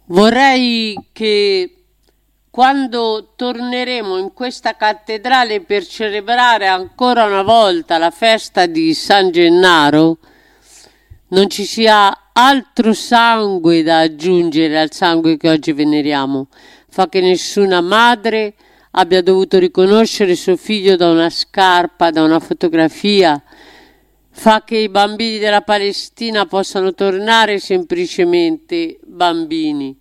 Vorrei che quando torneremo in questa cattedrale per celebrare ancora una volta la festa di San Gennaro, non ci sia altro sangue da aggiungere al sangue che oggi veneriamo. Fa che nessuna madre abbia dovuto riconoscere suo figlio da una scarpa, da una fotografia. Fa che i bambini della Palestina possano tornare semplicemente bambini.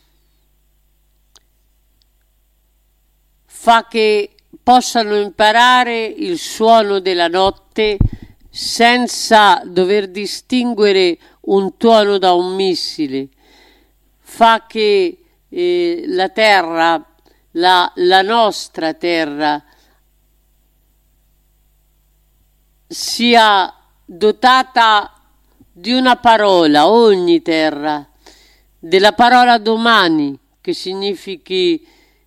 Fa che possano imparare il suono della notte senza dover distinguere un tuono da un missile. Fa che la terra, la nostra terra, sia dotata di una parola, ogni terra, della parola domani, che significhi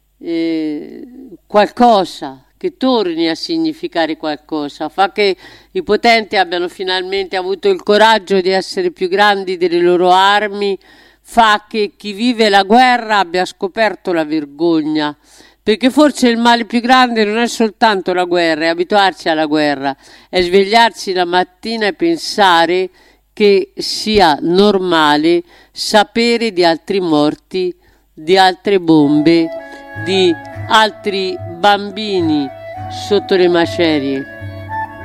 qualcosa, che torni a significare qualcosa. Fa che i potenti abbiano finalmente avuto il coraggio di essere più grandi delle loro armi. Fa che chi vive la guerra abbia scoperto la vergogna, perché forse il male più grande non è soltanto la guerra, è abituarsi alla guerra, è svegliarsi la mattina e pensare che sia normale sapere di altri morti, di altre bombe, di altri bambini sotto le macerie.